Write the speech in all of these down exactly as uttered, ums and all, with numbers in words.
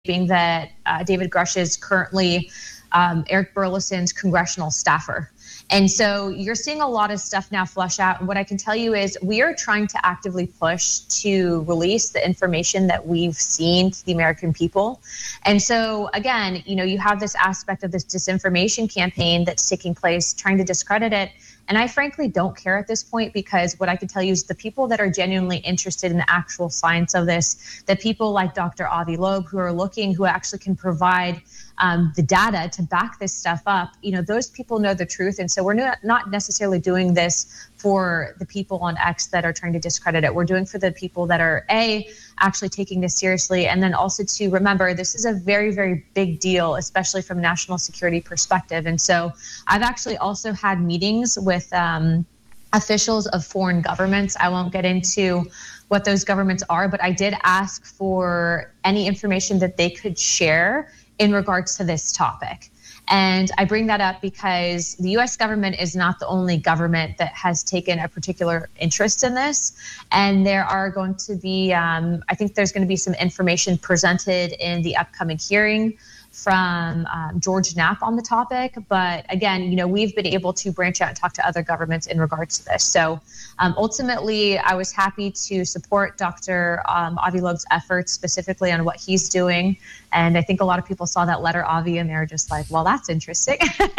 that uh, David Grush is currently um, Eric Burleson's congressional staffer. And so you're seeing a lot of stuff now flush out. And what I can tell you is we are trying to actively push to release the information that we've seen to the American people. And so, again, you know, you have this aspect of this disinformation campaign that's taking place, trying to discredit it. And I frankly don't care at this point, because what I can tell you is the people that are genuinely interested in the actual science of this, the people like Doctor Avi Loeb who are looking, who actually can provide um, the data to back this stuff up, you know, those people know the truth. And so we're not, not necessarily doing this for the people on X that are trying to discredit it. We're doing for the people that are, A, actually taking this seriously, and then also to remember this is a very, very big deal, especially from a national security perspective. And so I've actually also had meetings with um, officials of foreign governments. I won't get into what those governments are, but I did ask for any information that they could share in regards to this topic. And I bring that up because the U S government is not the only government that has taken a particular interest in this. And there are going to be, um, I think there's going to be some information presented in the upcoming hearing from um, George Knapp on the topic. But again, you know, we've been able to branch out and talk to other governments in regards to this. So um, ultimately, I was happy to support Doctor Um, Avi Loeb's efforts specifically on what he's doing. And I think a lot of people saw that letter, Avi, and they were just like, well, that's interesting.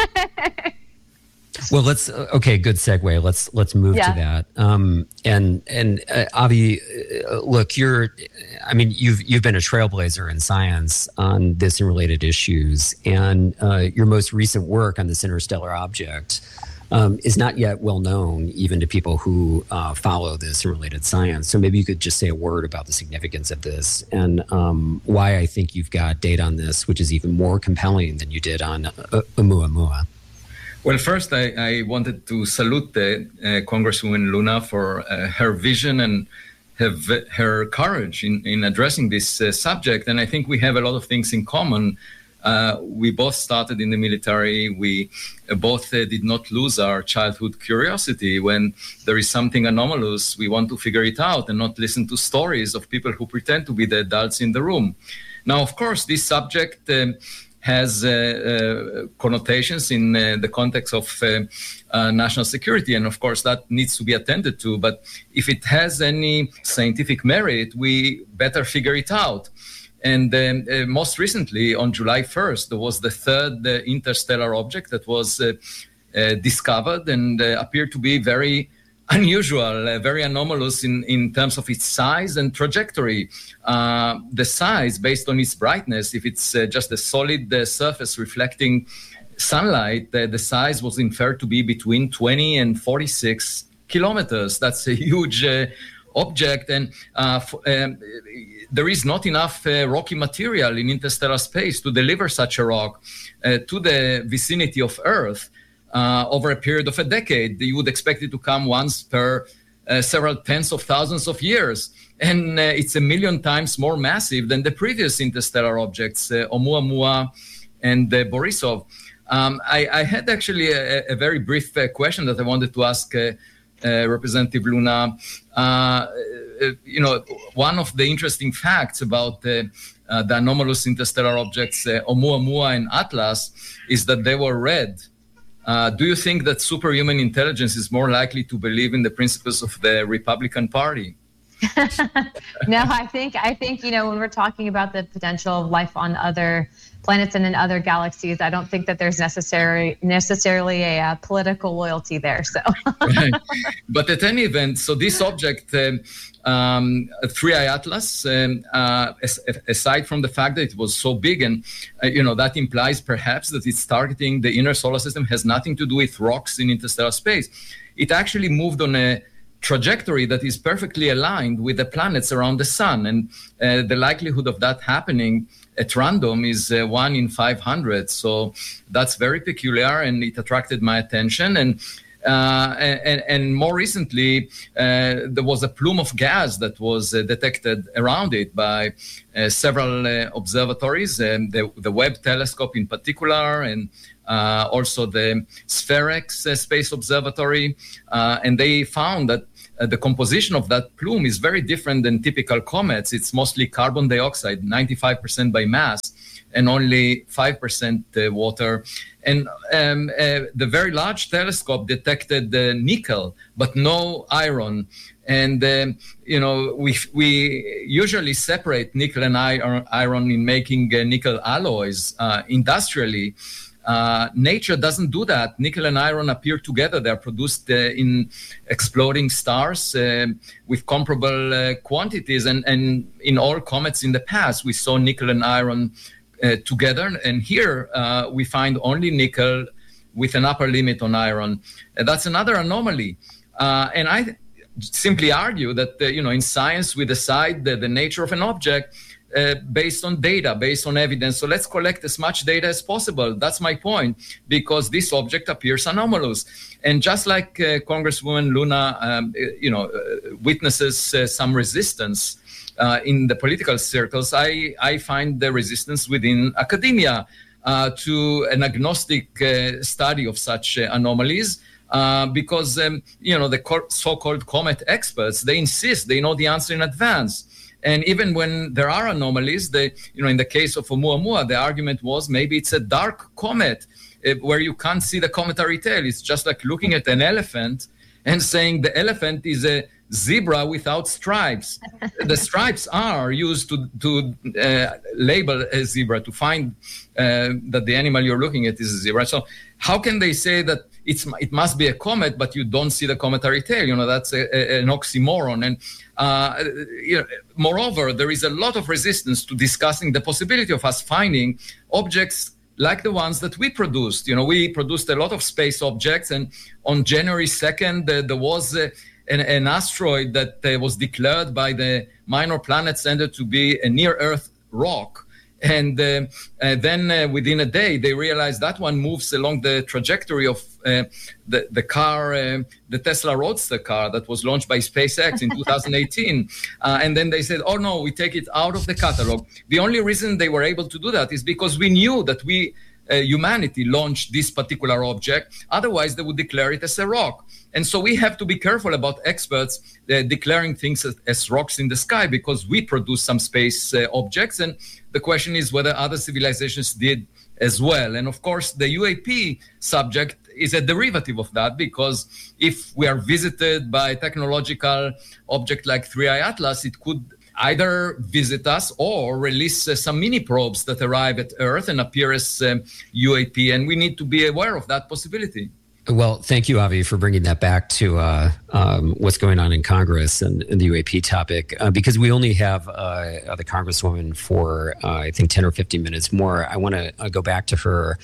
Well, let's okay. Good segue. Let's let's move yeah. to that. Um, and and uh, Avi, uh, look, you're. I mean, you've you've been a trailblazer in science on this and related issues, and uh, your most recent work on this interstellar object um, is not yet well known even to people who uh, follow this and related science. So maybe you could just say a word about the significance of this and um, why I think you've got data on this, which is even more compelling than you did on uh, Oumuamua. Well, first, I, I wanted to salute the, uh, Congresswoman Luna for uh, her vision and have her courage in, in addressing this uh, subject. And I think we have a lot of things in common. Uh, we both started in the military. We uh, both uh, did not lose our childhood curiosity. When there is something anomalous, we want to figure it out and not listen to stories of people who pretend to be the adults in the room. Now, of course, this subject um, has uh, uh, connotations in uh, the context of uh, uh, national security. And of course, that needs to be attended to. But if it has any scientific merit, we better figure it out. And um, uh, most recently, on July first, there was the third uh, interstellar object that was uh, uh, discovered and uh, appeared to be very unusual, uh, very anomalous in, in terms of its size and trajectory. Uh, the size, based on its brightness, if it's uh, just a solid uh, surface reflecting sunlight, uh, the size was inferred to be between twenty and forty-six kilometers. That's a huge uh, object, and uh, f- um, there is not enough uh, rocky material in interstellar space to deliver such a rock uh, to the vicinity of Earth. Uh, over a period of a decade. You would expect it to come once per uh, several tens of thousands of years. And uh, it's a million times more massive than the previous interstellar objects, uh, Oumuamua and uh, Borisov. Um, I, I had actually a, a very brief uh, question that I wanted to ask uh, uh, Representative Luna. Uh, uh, you know, one of the interesting facts about uh, uh, the anomalous interstellar objects, uh, Oumuamua and Atlas, is that they were red. Uh, do you think that superhuman intelligence is more likely to believe in the principles of the Republican Party? No, I think, I think, you know, when we're talking about the potential of life on other planets and in other galaxies, I don't think that there's necessary, necessarily a uh, political loyalty there. So, right. But at any event, so this object, um, um, three I Atlas, um, uh, as, aside from the fact that it was so big, and uh, you know that implies perhaps that it's targeting the inner solar system, has nothing to do with rocks in interstellar space. It actually moved on a trajectory that is perfectly aligned with the planets around the sun, and uh, the likelihood of that happening at random is uh, one in five hundred. So that's very peculiar, and it attracted my attention. And uh, and, and more recently, uh, there was a plume of gas that was uh, detected around it by uh, several uh, observatories, um, the, the Webb telescope in particular, and uh, also the Spherex uh, Space Observatory, uh, and they found that uh, the composition of that plume is very different than typical comets. It's mostly carbon dioxide, ninety-five percent by mass, and only five percent uh, water. And um, uh, the very large telescope detected uh, nickel, but no iron. And, um, you know, we we usually separate nickel and iron, iron in making uh, nickel alloys uh, industrially. Uh, nature doesn't do that. Nickel and iron appear together. They're produced uh, in exploding stars uh, with comparable uh, quantities. And, and in all comets in the past, we saw nickel and iron uh, together. And here uh, we find only nickel with an upper limit on iron. And that's another anomaly. Uh, and I simply argue that, uh, you know, in science, we decide the, the nature of an object uh, based on data, based on evidence. So let's collect as much data as possible. That's my point, because this object appears anomalous. And just like uh, Congresswoman Luna, um, you know, uh, witnesses uh, some resistance uh, in the political circles, I, I find the resistance within academia uh, to an agnostic uh, study of such uh, anomalies. Uh, because, um, you know, the co- so-called comet experts, they insist they know the answer in advance. And even when there are anomalies, they, you know, in the case of Oumuamua, the argument was maybe it's a dark comet uh, where you can't see the cometary tail. It's just like looking at an elephant and saying the elephant is a zebra without stripes. The stripes are used to, to uh, label a zebra, to find uh, that the animal you're looking at is a zebra. So how can they say that It's, it must be a comet, but you don't see the cometary tail? You know, that's a, a, an oxymoron. And uh, you know, moreover, there is a lot of resistance to discussing the possibility of us finding objects like the ones that we produced. You know, we produced a lot of space objects, and on January second, uh, there was uh, an, an asteroid that uh, was declared by the Minor Planet Center to be a near-Earth rock. And uh, uh, then uh, within a day, they realized that one moves along the trajectory of uh, the, the car, uh, the Tesla Roadster car that was launched by SpaceX in two thousand eighteen. Uh, and then they said, oh, no, we take it out of the catalog. The only reason they were able to do that is because we knew that we, uh, humanity, launched this particular object. Otherwise, they would declare it as a rock. And so we have to be careful about experts uh, declaring things as, as rocks in the sky, because we produce some space uh, objects. And the question is whether other civilizations did as well. And of course, the U A P subject is a derivative of that, because if we are visited by a technological object like three I Atlas, it could either visit us or release uh, some mini probes that arrive at Earth and appear as um, U A P. And we need to be aware of that possibility. Well, thank you, Avi, for bringing that back to uh, um, what's going on in Congress and, and the U A P topic, uh, because we only have uh, the Congresswoman for, uh, I think, ten or fifteen minutes more. I want to uh, go back to her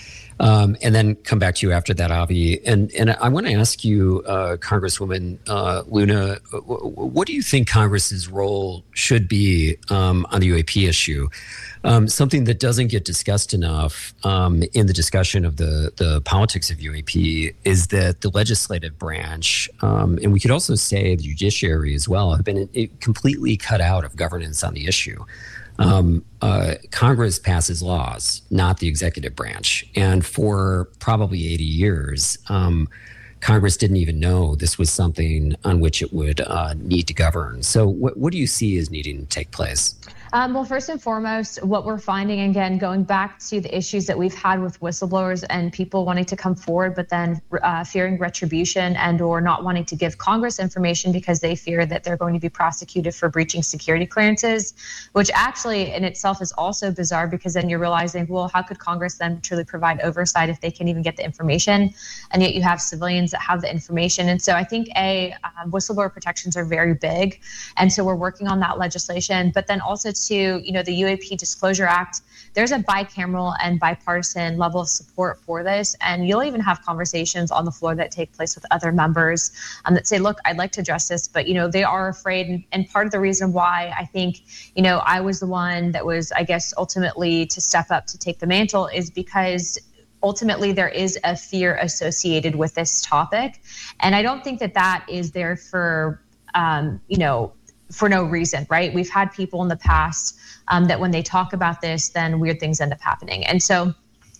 um, and then come back to you after that, Avi. And, and I want to ask you, uh, Congresswoman uh, Luna, what do you think Congress's role should be um, on the U A P issue? Um, something that doesn't get discussed enough um, in the discussion of the, the politics of U A P is that the legislative branch, um, and we could also say the judiciary as well, have been completely cut out of governance on the issue. Um, uh, Congress passes laws, not the executive branch. And for probably eighty years, um, Congress didn't even know this was something on which it would uh, need to govern. So what, what do you see as needing to take place? Um, well, first and foremost, what we're finding, again, going back to the issues that we've had with whistleblowers and people wanting to come forward, but then uh, fearing retribution and or not wanting to give Congress information because they fear that they're going to be prosecuted for breaching security clearances, which actually in itself is also bizarre, because then you're realizing, well, how could Congress then truly provide oversight if they can't even get the information? And yet you have civilians that have the information. And so I think, A, uh, whistleblower protections are very big. And so we're working on that legislation, but then also to, you know, the U A P Disclosure Act, there's a bicameral and bipartisan level of support for this. And you'll even have conversations on the floor that take place with other members um, that say, look, I'd like to address this, but, you know, they are afraid. And, and part of the reason why I think, you know, I was the one that was, I guess, ultimately to step up to take the mantle is because ultimately there is a fear associated with this topic. And I don't think that that is there for, um, you know, for no reason, right? We've had people in the past um, that when they talk about this, then weird things end up happening. And so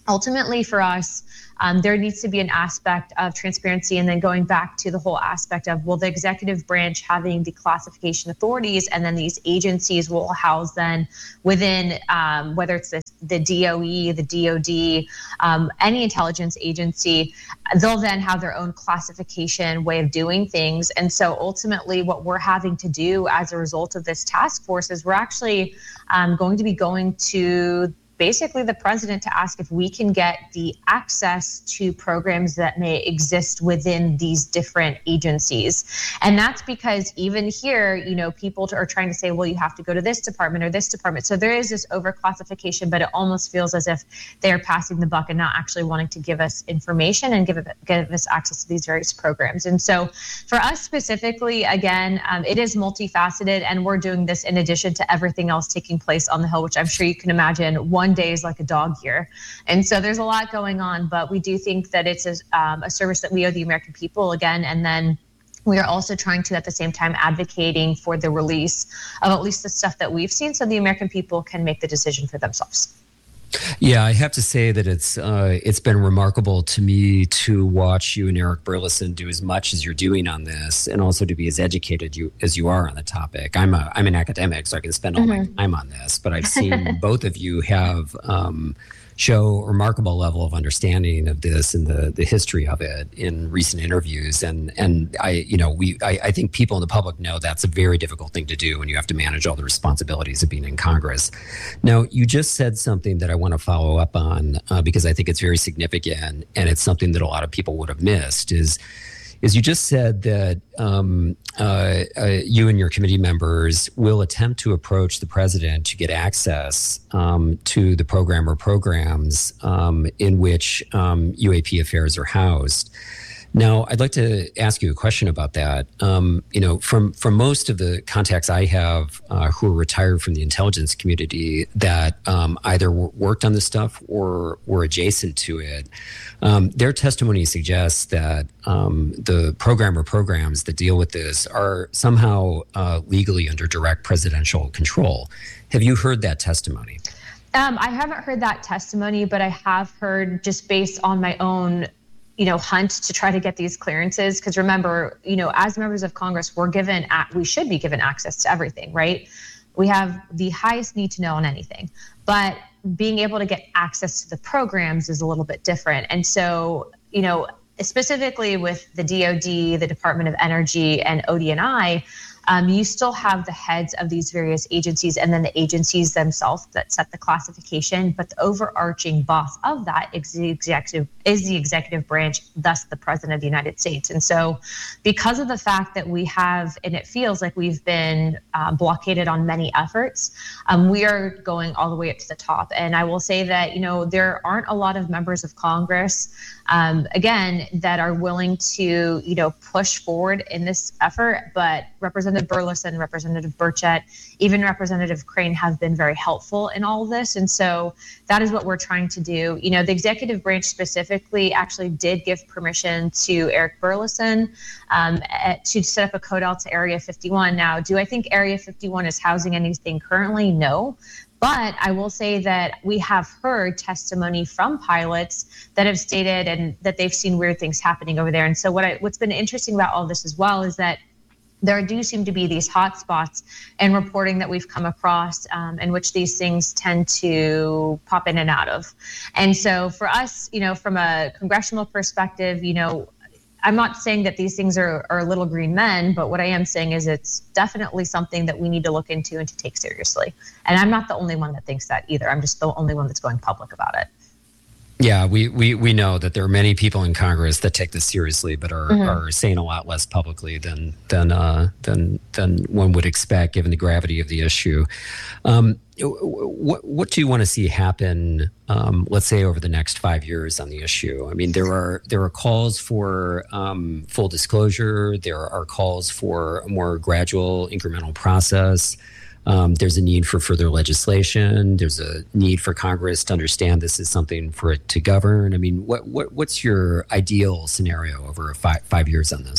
ultimately for us, um, there needs to be an aspect of transparency, and then going back to the whole aspect of, well, the executive branch having the classification authorities, and then these agencies will house then within, um, whether it's the, the D O E, the D O D, um, any intelligence agency, they'll then have their own classification way of doing things. And so ultimately what we're having to do as a result of this task force is we're actually um, going to be going to basically the president to ask if we can get the access to programs that may exist within these different agencies. And that's because even here, you know, people are trying to say, well, you have to go to this department or this department. So there is this overclassification, but it almost feels as if they're passing the buck and not actually wanting to give us information and give, it, give us access to these various programs. And so for us specifically, again, um, it is multifaceted, and we're doing this in addition to everything else taking place on the Hill, which I'm sure you can imagine one day is like a dog year. And so there's a lot going on, but we do think that it's a, um, a service that we owe the American people again. And then we are also trying to, at the same time, advocating for the release of at least the stuff that we've seen so the American people can make the decision for themselves. Yeah, I have to say that it's uh, it's been remarkable to me to watch you and Eric Burlison do as much as you're doing on this, and also to be as educated you as you are on the topic. I'm a I'm an academic, so I can spend all mm-hmm. my time on this, but I've seen both of you have um, show a remarkable level of understanding of this and the the history of it in recent interviews. And and I you know we I, I think people in the public know that's a very difficult thing to do when you have to manage all the responsibilities of being in Congress. Now, you just said something that I want to follow up on uh, because I think it's very significant, and it's something that a lot of people would have missed. Is is you just said that um, uh, uh, you and your committee members will attempt to approach the president to get access um, to the program or programs um, in which um, U A P affairs are housed. Now, I'd like to ask you a question about that. Um, you know, from from most of the contacts I have uh, who are retired from the intelligence community that um, either w- worked on this stuff or were adjacent to it, um, their testimony suggests that um, the program or programs that deal with this are somehow uh, legally under direct presidential control. Have you heard that testimony? Um, I haven't heard that testimony, but I have heard, just based on my own you know, hunt to try to get these clearances. Because remember, you know, as members of Congress, we're given, we should be given access to everything, right? We have the highest need to know on anything, but being able to get access to the programs is a little bit different. And so, you know, specifically with the D O D, the Department of Energy, and O D N I, Um, you still have the heads of these various agencies and then the agencies themselves that set the classification, but the overarching boss of that is the executive, is the executive branch, thus the president of the United States. And so because of the fact that we have, and it feels like we've been uh, blockaded on many efforts, um, we are going all the way up to the top. And I will say that, you know, there aren't a lot of members of Congress, um, again, that are willing to, you know, push forward in this effort, but Representative Burlison, Representative Burchett, even Representative Crane have been very helpful in all of this. And so that is what we're trying to do. You know, the executive branch specifically actually did give permission to Eric Burlison um, to set up a codel to Area fifty-one. Now, do I think Area fifty-one is housing anything currently? No. But I will say that we have heard testimony from pilots that have stated and that they've seen weird things happening over there. And so what I, what's been interesting about all this as well is that there do seem to be these hot spots in reporting that we've come across um, in which these things tend to pop in and out of. And so for us, you know, from a congressional perspective, you know, I'm not saying that these things are, are little green men, but what I am saying is it's definitely something that we need to look into and to take seriously. And I'm not the only one that thinks that either. I'm just the only one that's going public about it. Yeah, we, we, we know that there are many people in Congress that take this seriously, but are, mm-hmm. are saying a lot less publicly than than uh, than than one would expect, given the gravity of the issue. Um, what what do you want to see happen? Um, let's say over the next five years on the issue. I mean, there are there are calls for um, full disclosure. There are calls for a more gradual, incremental process. Um, there's a need for further legislation. There's a need for Congress to understand this is something for it to govern. I mean, what, what what's your ideal scenario over five five years on this?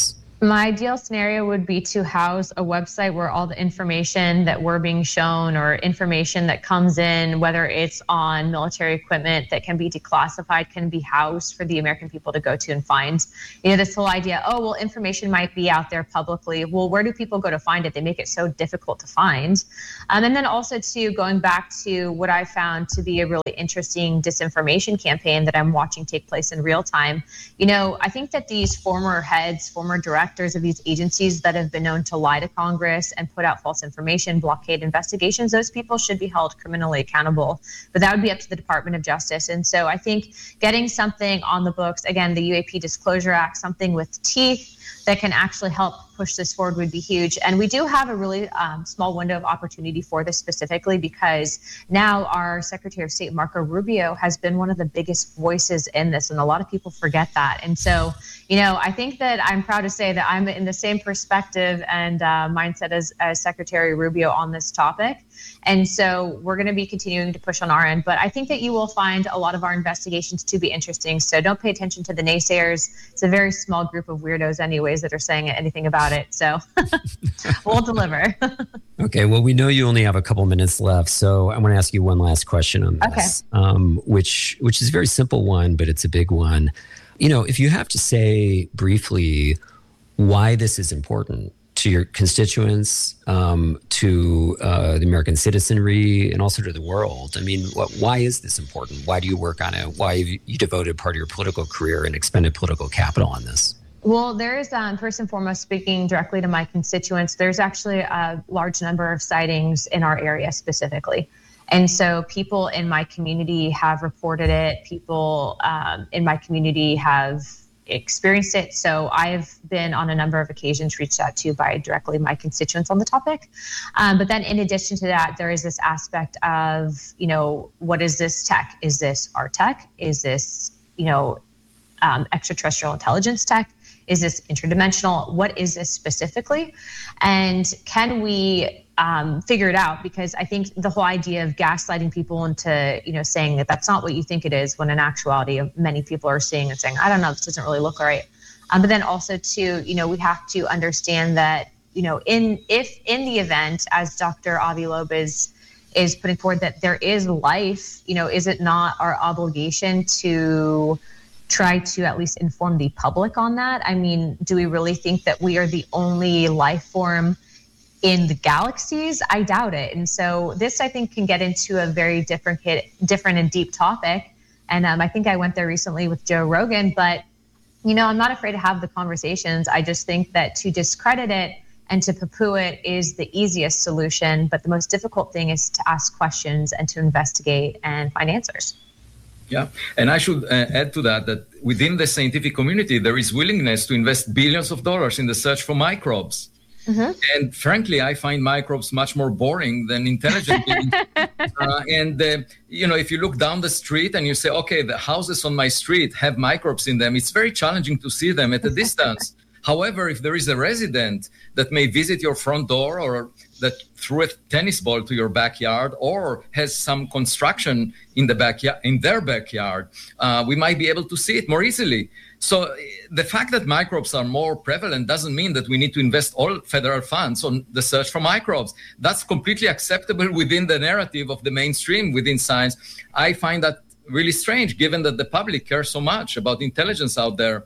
My ideal scenario would be to house a website where all the information that we're being shown or information that comes in, whether it's on military equipment that can be declassified, can be housed for the American people to go to and find. You know, this whole idea, oh, well, information might be out there publicly. Well, where do people go to find it? They make it so difficult to find. Um, and then also, too, going back to what I found to be a really interesting disinformation campaign that I'm watching take place in real time. You know, I think that these former heads, former directors, of these agencies that have been known to lie to Congress and put out false information, blockade investigations, those people should be held criminally accountable. But that would be up to the Department of Justice. And so I think getting something on the books, again, the U A P Disclosure Act, something with teeth that can actually help push this forward would be huge. And we do have a really um, small window of opportunity for this specifically because now our Secretary of State, Marco Rubio, has been one of the biggest voices in this. And a lot of people forget that. And so, you know, I think that I'm proud to say that I'm in the same perspective and uh, mindset as, as Secretary Rubio on this topic. And so we're going to be continuing to push on our end. But I think that you will find a lot of our investigations to be interesting. So don't pay attention to the naysayers. It's a very small group of weirdos anyways that are saying anything about it. So we'll deliver. Okay. Well, we know you only have a couple minutes left. So I want to ask you one last question on this, okay. um, which which is a very simple one, but it's a big one. You know, if you have to say briefly why this is important to your constituents, um, to uh, the American citizenry, and also to the world. I mean, what, why is this important? Why do you work on it? Why have you devoted part of your political career and expended political capital on this? Well, there's, um, first and foremost, speaking directly to my constituents, there's actually a large number of sightings in our area specifically. And so people in my community have reported it. People um, in my community have experienced it. So I've been on a number of occasions reached out to by directly my constituents on the topic. Um, but then in addition to that, there is this aspect of, you know, what is this tech? Is this our tech? Is this, you know, um, extraterrestrial intelligence tech? Is this interdimensional? What is this specifically? And can we um, figure it out? Because I think the whole idea of gaslighting people into, you know, saying that that's not what you think it is, when in actuality many people are seeing and saying, I don't know, this doesn't really look right. Um, but then also too, you know, we have to understand that, you know, in if in the event, as Doctor Avi Loeb is is putting forward, that there is life, you know, is it not our obligation to try to at least inform the public on that? I mean, do we really think that we are the only life form in the galaxies? I doubt it. And so this, I think, can get into a very different, different and deep topic. And um, I think I went there recently with Joe Rogan, but, you know, I'm not afraid to have the conversations. I just think that to discredit it and to poo-poo it is the easiest solution. But the most difficult thing is to ask questions and to investigate and find answers. Yeah, and I should uh, add to that that within the scientific community, there is willingness to invest billions of dollars in the search for microbes. Mm-hmm. And frankly, I find microbes much more boring than intelligent beings. uh, and, uh, you know, if you look down the street and you say, okay, the houses on my street have microbes in them, it's very challenging to see them at a distance. However, if there is a resident that may visit your front door or that threw a tennis ball to your backyard or has some construction in the backyard, in their backyard, uh, we might be able to see it more easily. So the fact that microbes are more prevalent doesn't mean that we need to invest all federal funds on the search for microbes. That's completely acceptable within the narrative of the mainstream within science. I find that really strange, given that the public cares so much about intelligence out there.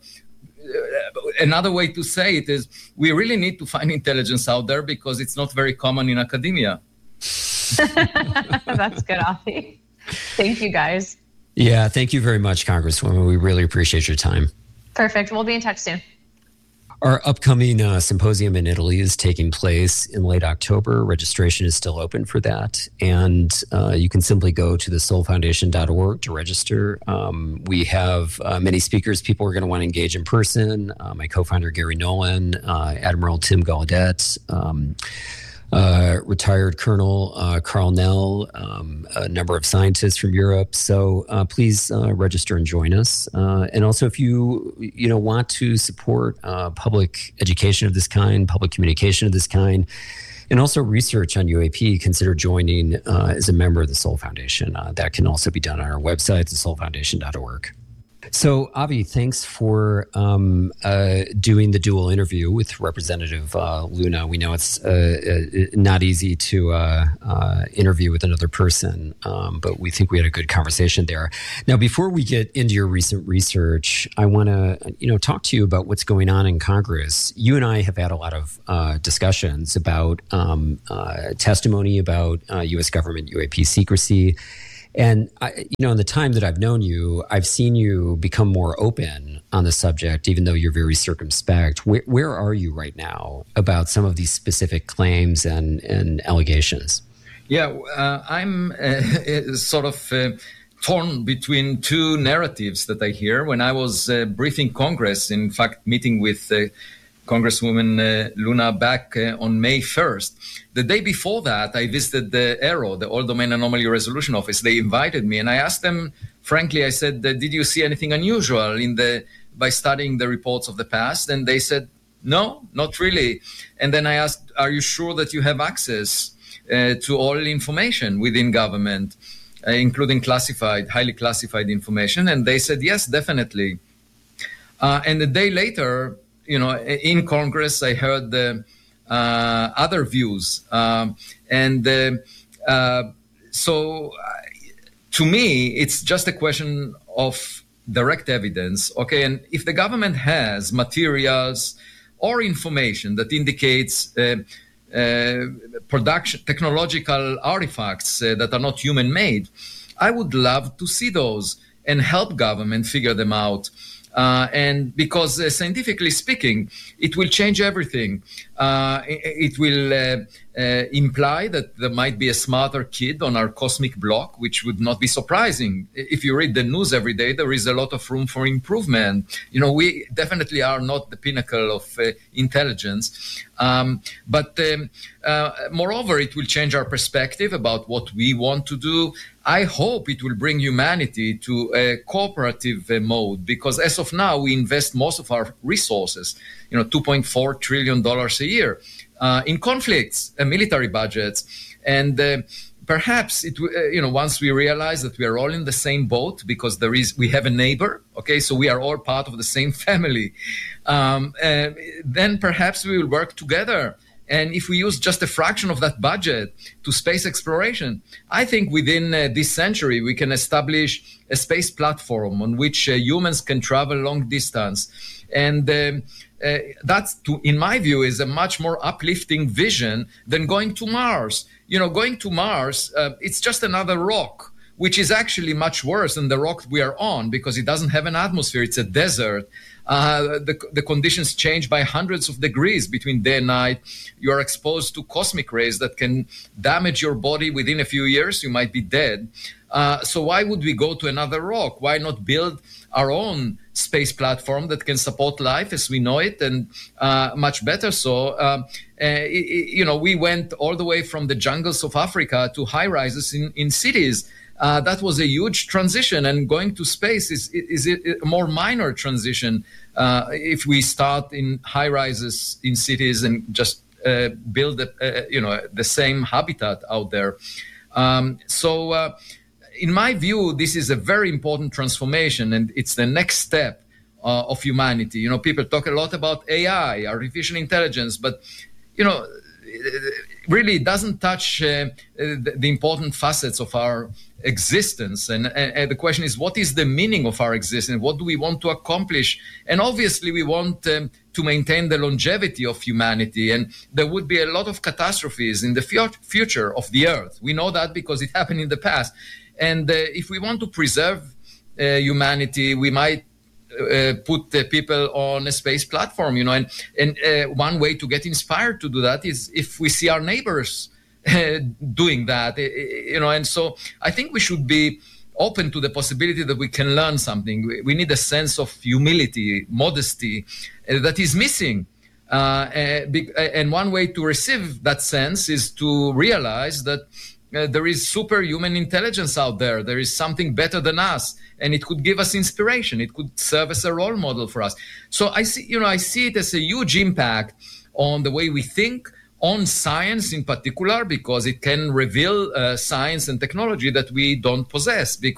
Another way to say it is we really need to find intelligence out there because it's not very common in academia. That's good, Avi. Thank you, guys. Yeah, thank you very much, Congresswoman. We really appreciate your time. Perfect. We'll be in touch soon. Our upcoming uh, symposium in Italy is taking place in late October. Registration is still open for that. And uh, you can simply go to the soul foundation dot org to register. Um, we have uh, many speakers, people are going to want to engage in person. Uh, my co-founder, Gary Nolan, uh, Admiral Tim Gallaudet, um, uh, retired Colonel uh, Carl Nell, um, a number of scientists from Europe. So uh, please uh, register and join us. Uh, and also, if you you know want to support uh, public education of this kind, public communication of this kind, and also research on U A P, consider joining uh, as a member of the Soul Foundation. Uh, that can also be done on our website, the soul foundation dot org. So, Avi, thanks for um, uh, doing the dual interview with Representative uh, Luna. We know it's uh, uh, not easy to uh, uh, interview with another person, um, but we think we had a good conversation there. Now, before we get into your recent research, I want to, you know, talk to you about what's going on in Congress. You and I have had a lot of uh, discussions about um, uh, testimony about uh, U S government U A P secrecy. And, I, you know, in the time that I've known you, I've seen you become more open on the subject, even though you're very circumspect. Where, where are you right now about some of these specific claims and, and allegations? Yeah, uh, I'm uh, sort of uh, torn between two narratives that I hear. When I was uh, briefing Congress, in fact, meeting with uh, Congresswoman uh, Luna back uh, on May first. The day before that, I visited the A R O, the All Domain Anomaly Resolution Office. They invited me, and I asked them, frankly, I said, did you see anything unusual in the by studying the reports of the past? And they said, no, not really. And then I asked, are you sure that you have access uh, to all information within government, uh, including classified, highly classified information? And they said, yes, definitely. Uh, and a day later, you know, in Congress, I heard the uh, other views. Um, and uh, uh, so uh, to me, it's just a question of direct evidence. Okay, and if the government has materials or information that indicates uh, uh, production, technological artifacts uh, that are not human-made, I would love to see those and help government figure them out. Uh, and because uh, scientifically speaking, it will change everything. Uh, it, it will uh, uh, imply that there might be a smarter kid on our cosmic block, which would not be surprising. If you read the news every day, there is a lot of room for improvement. You know, we definitely are not the pinnacle of uh, intelligence. Um, but um, uh, moreover, it will change our perspective about what we want to do. I hope it will bring humanity to a cooperative uh, mode, because as of now, we invest most of our resources, you know, two point four trillion dollars a year uh, in conflicts and military budgets. And uh, perhaps, it, uh, you know, once we realize that we are all in the same boat because there is, we have a neighbor, okay, so we are all part of the same family, um, uh, then perhaps we will work together. And if we use just a fraction of that budget to space exploration, I think within uh, this century, we can establish a space platform on which uh, humans can travel long distance. And um, uh, that, to, in my view, is a much more uplifting vision than going to Mars. You know, going to Mars, uh, it's just another rock, which is actually much worse than the rock we are on because it doesn't have an atmosphere. It's a desert. Uh, the, the conditions change by hundreds of degrees between day and night. You are exposed to cosmic rays that can damage your body within a few years. You might be dead. Uh, so why would we go to another rock? Why not build our own space platform that can support life as we know it, and uh, much better so? Uh, uh, you know, we went all the way from the jungles of Africa to high rises in, in cities. Uh, that was a huge transition, and going to space is is a more minor transition uh, if we start in high rises in cities and just uh, build a, uh, you know the same habitat out there. Um, so, uh, in my view, this is a very important transformation, and it's the next step uh, of humanity. You know, people talk a lot about A I, artificial intelligence, but you know, it really doesn't touch uh, the, the important facets of our existence. And, and, and the question is, what is the meaning of our existence? What do we want to accomplish? And obviously, we want um, to maintain the longevity of humanity. And there would be a lot of catastrophes in the future of the Earth. We know that because it happened in the past. And uh, if we want to preserve uh, humanity, we might Uh, put uh, people on a space platform, you know, and, and uh, one way to get inspired to do that is if we see our neighbors uh, doing that, uh, you know, and so I think we should be open to the possibility that we can learn something. We, we need a sense of humility, modesty uh, that is missing. Uh, uh, be, uh, and one way to receive that sense is to realize that Uh, there is superhuman intelligence out there. There is something better than us, and it could give us inspiration. It could serve as a role model for us. So I see, you know, I see it as a huge impact on the way we think, on science in particular, because it can reveal uh, science and technology that we don't possess, because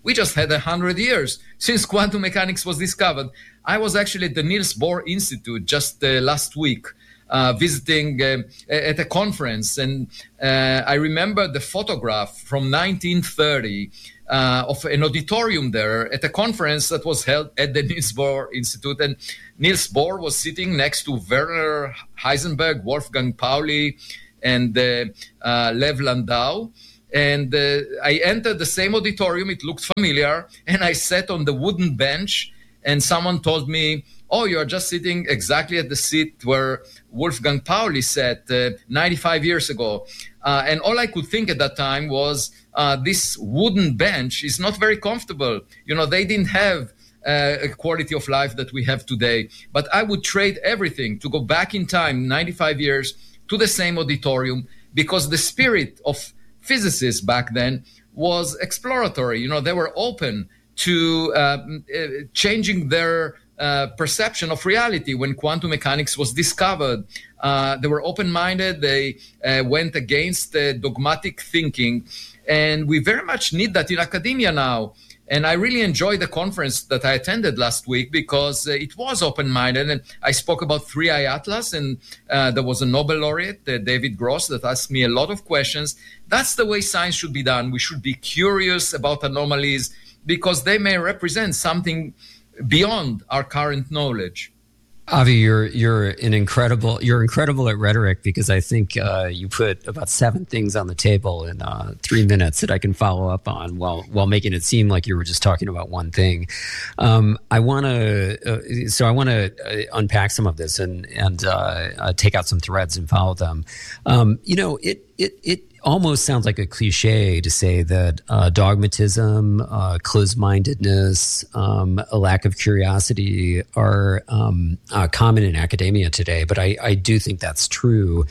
We just had one hundred years since quantum mechanics was discovered. I was actually at the Niels Bohr Institute just uh, last week, uh, visiting uh, at a conference. And uh, I remember the photograph from nineteen thirty uh, of an auditorium there at a conference that was held at the Niels Bohr Institute. And Niels Bohr was sitting next to Werner Heisenberg, Wolfgang Pauli, and uh, uh, Lev Landau. And uh, I entered the same auditorium. It looked familiar. And I sat on the wooden bench, and someone told me, oh, you're just sitting exactly at the seat where Wolfgang Pauli sat uh, ninety-five years ago. Uh, and all I could think at that time was, uh, this wooden bench is not very comfortable. You know, they didn't have uh, a quality of life that we have today. But I would trade everything to go back in time, ninety-five years, to the same auditorium, because the spirit of physicists back then was exploratory. You know, they were open to uh, changing their uh, perception of reality. When quantum mechanics was discovered, uh, they were open-minded. They uh, went against uh, dogmatic thinking. And we very much need that in academia now. And I really enjoyed the conference that I attended last week because uh, it was open-minded. And I spoke about three I Atlas, and uh, there was a Nobel laureate, uh, David Gross, that asked me a lot of questions. That's the way science should be done. We should be curious about anomalies because they may represent something beyond our current knowledge. Avi, you're you're an incredible you're incredible at rhetoric, because I think uh, you put about seven things on the table in uh, three minutes that I can follow up on, while while making it seem like you were just talking about one thing. Um, I want to uh, so I want to uh, unpack some of this and and uh, uh, take out some threads and follow them. Um, you know, it it it. almost sounds like a cliche to say that uh, dogmatism, uh, closed-mindedness, um, a lack of curiosity are um, uh, common in academia today, but I, I do think that's true.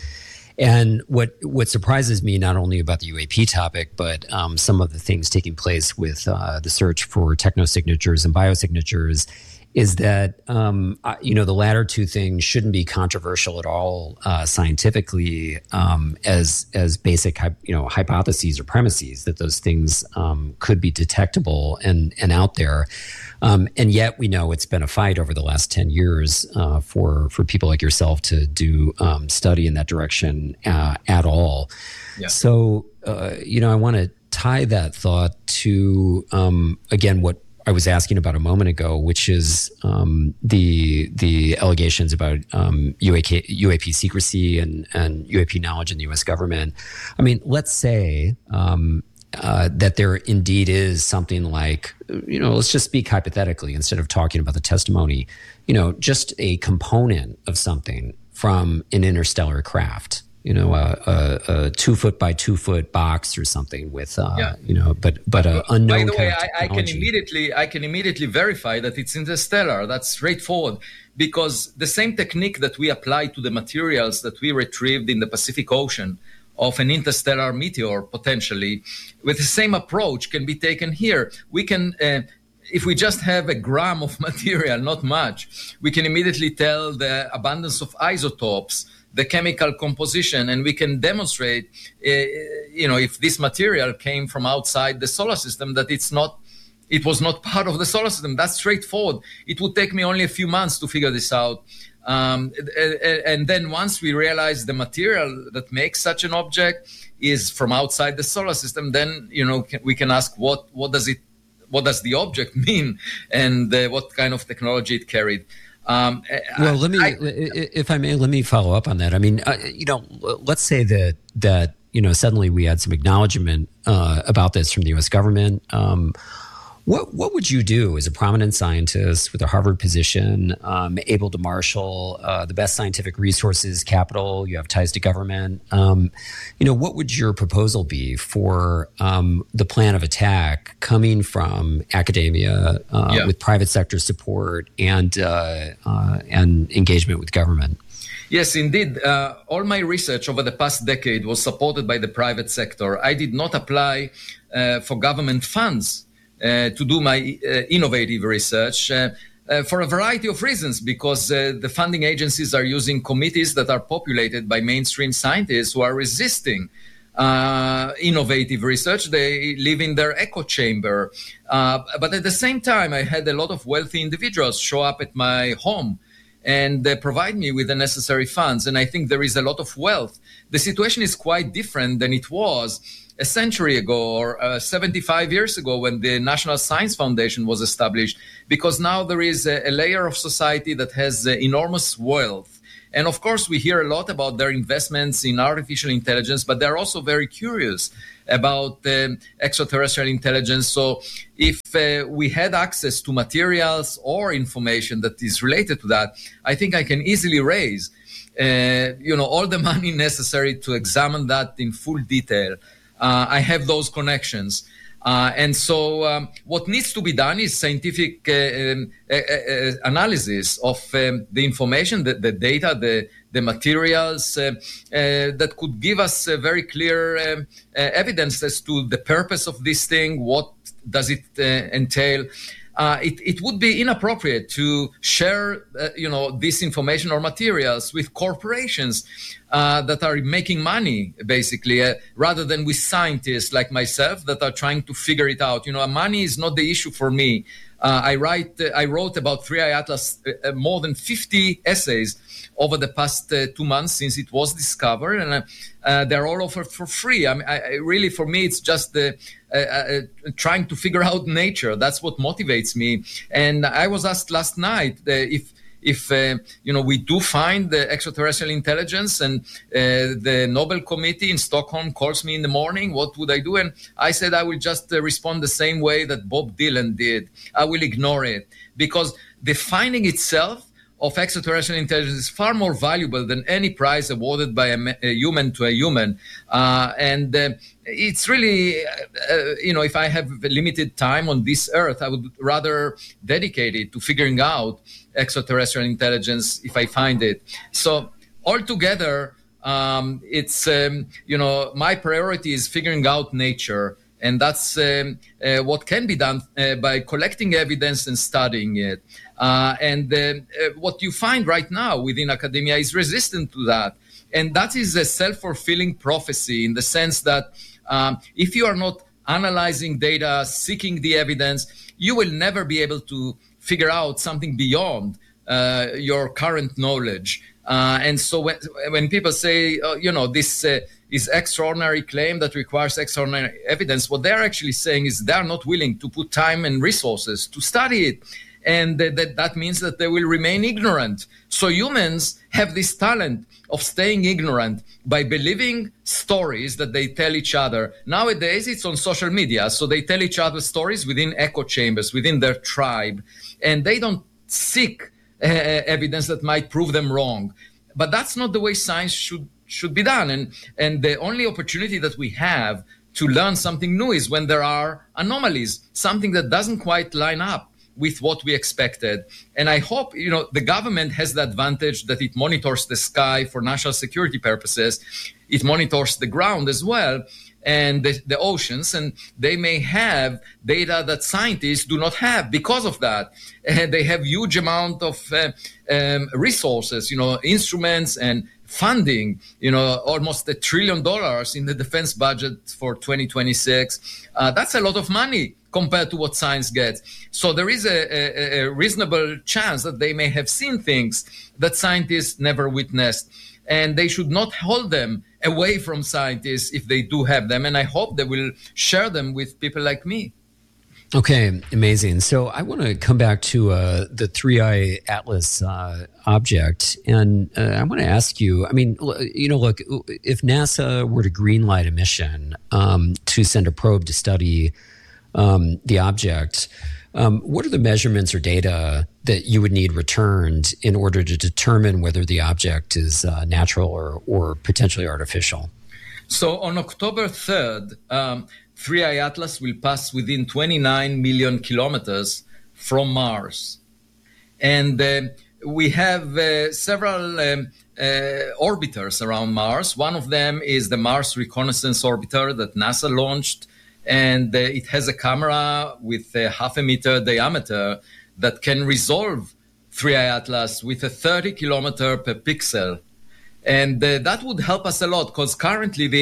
And what what surprises me, not only about the U A P topic, but um, some of the things taking place with uh, the search for technosignatures and biosignatures, is that, um, you know, the latter two things shouldn't be controversial at all uh, scientifically um, as as basic, you know, hypotheses or premises that those things um, could be detectable and, and out there. Um, and yet we know it's been a fight over the last ten years uh, for, for people like yourself to do um, study in that direction uh, at all. Yeah. So, uh, you know, I want to tie that thought to, um, again, what I was asking about a moment ago, which is um, the the allegations about um, U A K, U A P secrecy and, and U A P knowledge in the U S government. I mean, let's say um, uh, that there indeed is something like, you know, let's just speak hypothetically instead of talking about the testimony, you know, just a component of something from an interstellar craft. You know, a, a, a two foot by two foot box or something with, uh, yeah. you know, but but a unknown. By the kind way, of I, I can immediately I can immediately verify that it's interstellar. That's straightforward, because the same technique that we apply to the materials that we retrieved in the Pacific Ocean of an interstellar meteor potentially, with the same approach can be taken here. We can. Uh, If we just have a gram of material, not much, we can immediately tell the abundance of isotopes, the chemical composition, and we can demonstrate, uh, you know, if this material came from outside the solar system, that it's not, it was not part of the solar system. That's straightforward. It would take me only a few months to figure this out. Um, and then once we realize the material that makes such an object is from outside the solar system, then, you know, we can ask what, what does it, what does the object mean, and uh, what kind of technology it carried. Um, well, let me, I, if I may, let me follow up on that. I mean, uh, you know, let's say that that you know suddenly we had some acknowledgement uh, about this from the U S government. Um, what what would you do as a prominent scientist with a Harvard position, um, able to marshal uh, the best scientific resources, capital? You have ties to government. Um, you know, what would your proposal be for um, the plan of attack coming from academia uh, yeah. with private sector support and uh, uh, and engagement with government? Yes, indeed. Uh, all my research over the past decade was supported by the private sector. I did not apply uh, for government funds Uh, to do my uh, innovative research uh, uh, for a variety of reasons, because uh, the funding agencies are using committees that are populated by mainstream scientists who are resisting uh, innovative research. They live in their echo chamber. Uh, but at the same time, I had a lot of wealthy individuals show up at my home and uh, provide me with the necessary funds. And I think there is a lot of wealth. The situation is quite different than it was a century ago or uh, seventy-five years ago when the National Science Foundation was established, because now there is a, a layer of society that has uh, enormous wealth. And of course, we hear a lot about their investments in artificial intelligence, but they're also very curious about um, extraterrestrial intelligence. So if uh, we had access to materials or information that is related to that, I think I can easily raise uh, you know, all the money necessary to examine that in full detail. Uh, I have those connections. Uh, and so um, what needs to be done is scientific uh, um, uh, uh, analysis of um, the information, the, the data, the, the materials uh, uh, that could give us uh, very clear um, uh, evidence as to the purpose of this thing, what does it uh, entail. Uh, it, it would be inappropriate to share, uh, you know, this information or materials with corporations uh, that are making money, basically, uh, rather than with scientists like myself that are trying to figure it out. You know, money is not the issue for me. Uh, I write, uh, I wrote about three I Atlas uh, more than fifty essays over the past uh, two months since it was discovered, and uh, uh, they're all offered for free. I mean, I, I really, for me, it's just the uh, uh, trying to figure out nature. That's what motivates me. And I was asked last night uh, if. If, uh, you know, we do find the extraterrestrial intelligence and uh, the Nobel Committee in Stockholm calls me in the morning, what would I do? And I said I will just uh, respond the same way that Bob Dylan did. I will ignore it, because the finding itself of extraterrestrial intelligence is far more valuable than any prize awarded by a, a human to a human. Uh, and uh, it's really, uh, you know, if I have limited time on this earth, I would rather dedicate it to figuring out extraterrestrial intelligence if I find it. So altogether, um, it's, um, you know, my priority is figuring out nature. And that's um, uh, what can be done uh, by collecting evidence and studying it. Uh, and uh, uh, what you find right now within academia is resistant to that. And that is a self-fulfilling prophecy in the sense that um, if you are not analyzing data, seeking the evidence, you will never be able to figure out something beyond uh, your current knowledge. Uh, and so when, when people say, uh, you know, this uh, is extraordinary claim that requires extraordinary evidence, what they're actually saying is they're not willing to put time and resources to study it. And uh, that, that means that they will remain ignorant. So humans have this talent of staying ignorant by believing stories that they tell each other. Nowadays, it's on social media. So they tell each other stories within echo chambers, within their tribe. And they don't seek uh, evidence that might prove them wrong. But that's not the way science should should be done. And, and the only opportunity that we have to learn something new is when there are anomalies, something that doesn't quite line up with what we expected. And I hope, you know, the government has the advantage that it monitors the sky for national security purposes. It monitors the ground as well, and the, the oceans, and they may have data that scientists do not have because of that. And they have huge amount of uh, um, resources, you know, instruments and funding, you know, almost a trillion dollars in the defense budget for twenty twenty-six. Uh, that's a lot of money compared to what science gets. So there is a, a, a reasonable chance that they may have seen things that scientists never witnessed. And they should not hold them away from scientists if they do have them. And I hope they will share them with people like me. Okay, amazing. So I want to come back to uh, the three I Atlas uh, object. And uh, I want to ask you, I mean, you know, look, if NASA were to greenlight a mission um, to send a probe to study um, the object, um, what are the measurements or data that you would need returned in order to determine whether the object is uh, natural or, or potentially artificial? So on October third, um, three I Atlas will pass within twenty-nine million kilometers from Mars. And uh, we have uh, several um, uh, orbiters around Mars. One of them is the Mars Reconnaissance Orbiter that NASA launched. And uh, it has a camera with a half a meter diameter that can resolve three I Atlas with a thirty kilometer per pixel. And uh, that would help us a lot, because currently the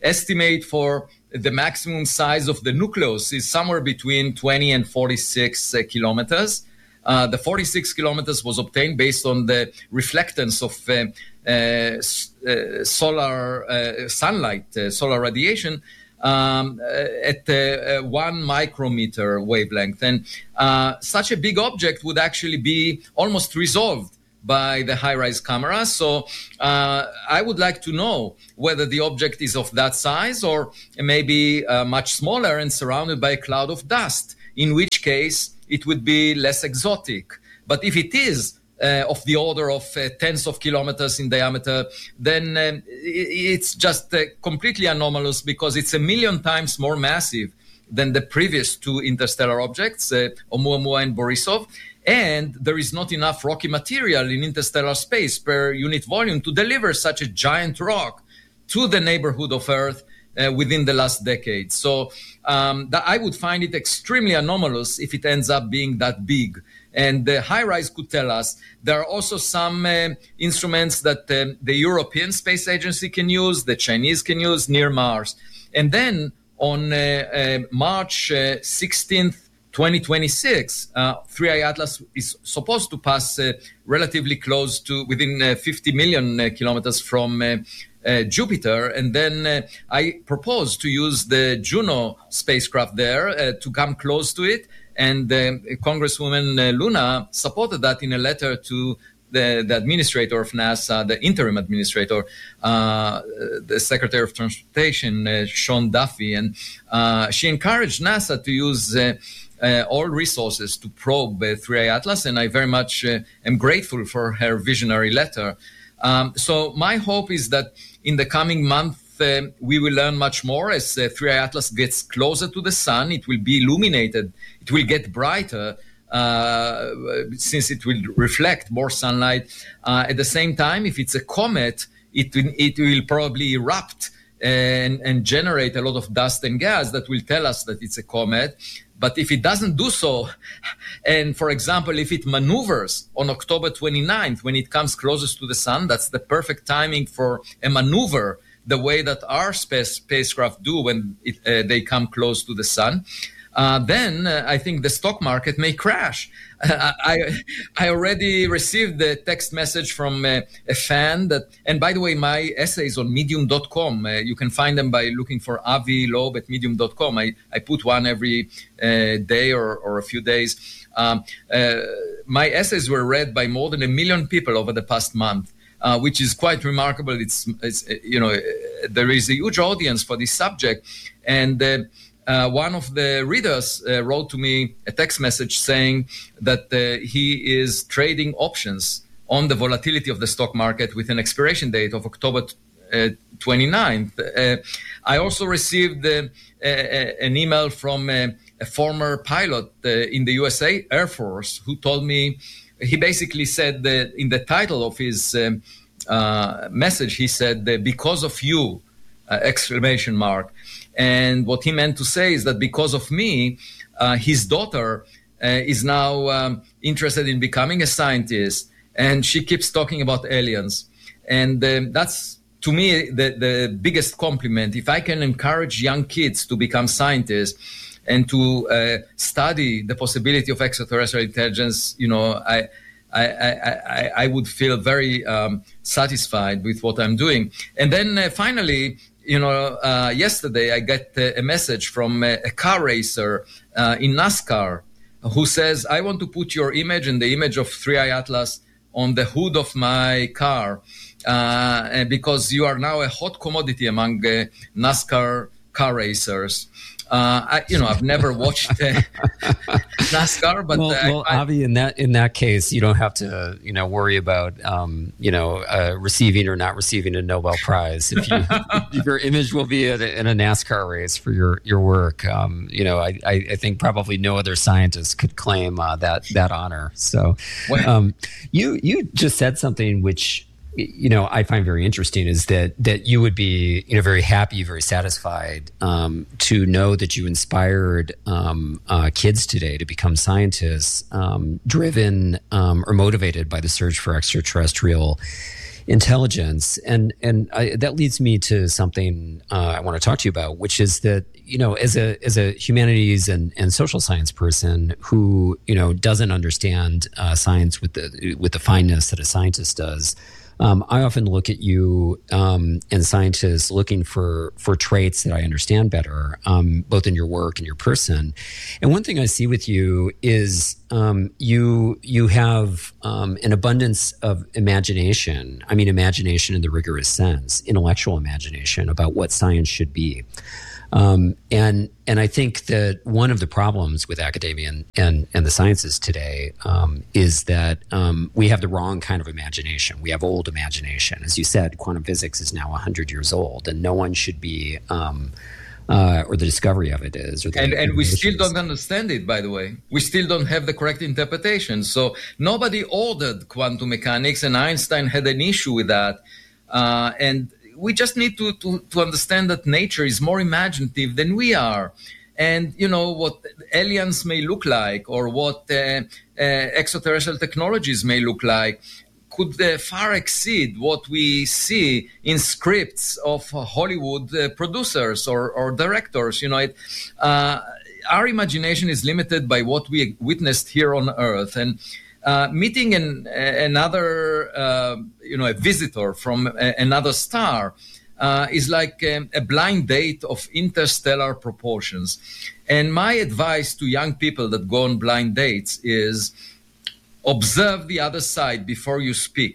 estimate for the maximum size of the nucleus is somewhere between twenty and forty-six uh, kilometers. Uh, the forty-six kilometers was obtained based on the reflectance of uh, uh, uh, solar uh, sunlight, uh, solar radiation, um, uh, at uh, uh, one micrometer wavelength. And uh, such a big object would actually be almost resolved by the high-rise camera. So uh, I would like to know whether the object is of that size or maybe uh, much smaller and surrounded by a cloud of dust, in which case it would be less exotic. But if it is uh, of the order of uh, tens of kilometers in diameter, then um, it's just uh, completely anomalous, because it's a million times more massive than the previous two interstellar objects, uh, Oumuamua and Borisov. And there is not enough rocky material in interstellar space per unit volume to deliver such a giant rock to the neighborhood of Earth Uh, within the last decade. So um, that I would find it extremely anomalous if it ends up being that big. And the HiRISE could tell us there are also some uh, instruments that um, the European Space Agency can use, the Chinese can use near Mars. And then on uh, uh, March uh, sixteenth, twenty twenty-six, uh, three I Atlas is supposed to pass uh, relatively close to within uh, fifty million uh, kilometers from uh, Uh, Jupiter, and then uh, I propose to use the Juno spacecraft there uh, to come close to it, and uh, Congresswoman uh, Luna supported that in a letter to the, the administrator of NASA, the interim administrator, uh, the Secretary of Transportation, uh, Sean Duffy, and uh, she encouraged NASA to use uh, Uh, all resources to probe uh, three I Atlas, and I very much uh, am grateful for her visionary letter. Um, so my hope is that in the coming month, uh, we will learn much more as uh, three I Atlas gets closer to the sun. It will be illuminated. It will get brighter uh, since it will reflect more sunlight. Uh, at the same time, if it's a comet, it, it will probably erupt and, and generate a lot of dust and gas that will tell us that it's a comet. But if it doesn't do so, and for example, if it maneuvers on October twenty-ninth, when it comes closest to the sun, that's the perfect timing for a maneuver, the way that our space spacecraft do when it, uh, they come close to the sun. Uh, then uh, I think the stock market may crash. Uh, I I already received a text message from uh, a fan that, and by the way, my essays on medium dot com, uh, you can find them by looking for Avi Loeb at medium dot com. I, I put one every uh, day or, or a few days. Um, uh, my essays were read by more than a million people over the past month, uh, which is quite remarkable. It's, it's you know, there is a huge audience for this subject. And uh, Uh, one of the readers uh, wrote to me a text message saying that uh, he is trading options on the volatility of the stock market with an expiration date of October uh, twenty-ninth. Uh, I also received uh, uh, an email from uh, a former pilot uh, in the U S A Air Force who told me, he basically said that in the title of his um, uh, message, he said, "Because of you," uh, exclamation mark. And what he meant to say is that because of me, uh, his daughter uh, is now um, interested in becoming a scientist, and she keeps talking about aliens. And um, that's, to me, the, the biggest compliment. If I can encourage young kids to become scientists and to uh, study the possibility of extraterrestrial intelligence, you know, I, I, I, I would feel very um, satisfied with what I'm doing. And then uh, finally, you know, uh, yesterday I got uh, a message from a, a car racer uh, in NASCAR who says, "I want to put your image and the image of three I Atlas on the hood of my car uh, because you are now a hot commodity among uh, NASCAR car racers." Uh, I, you know, I've never watched uh, NASCAR, but well, uh, well I, Avi, in that in that case, you don't have to, you know, worry about, um, you know, uh, receiving or not receiving a Nobel Prize. If, you, if your image will be in a, in a NASCAR race for your your work, um, you know, I, I think probably no other scientist could claim uh, that that honor. So, um, you you just said something which, you know, I find very interesting, is that that you would be, you know, very happy, very satisfied um, to know that you inspired um, uh, kids today to become scientists, um, driven um, or motivated by the search for extraterrestrial intelligence. And and I, that leads me to something uh, I want to talk to you about, which is that, you know, as a as a humanities and, and social science person who, you know, doesn't understand uh, science with the with the fineness that a scientist does, um, I often look at you um, and scientists looking for for traits that I understand better, um, both in your work and your person. And one thing I see with you is um, you you have um, an abundance of imagination. I mean, imagination in the rigorous sense, intellectual imagination about what science should be. Um, and and I think that one of the problems with academia and, and, and the sciences today um, is that um, we have the wrong kind of imagination. We have old imagination. As you said, quantum physics is now one hundred years old, and no one should be, um, uh, or the discovery of it is. Or the and and we still don't understand it, by the way. We still don't have the correct interpretation. So nobody ordered quantum mechanics, and Einstein had an issue with that. Uh, and we just need to, to, to understand that nature is more imaginative than we are. And, you know, what aliens may look like or what uh, uh, extraterrestrial technologies may look like could uh, far exceed what we see in scripts of Hollywood uh, producers or, or directors. You know, it, uh, our imagination is limited by what we witnessed here on Earth. And Uh, meeting an, another, uh, you know, a visitor from a, another star uh, is like a, a blind date of interstellar proportions. And my advice to young people that go on blind dates is observe the other side before you speak.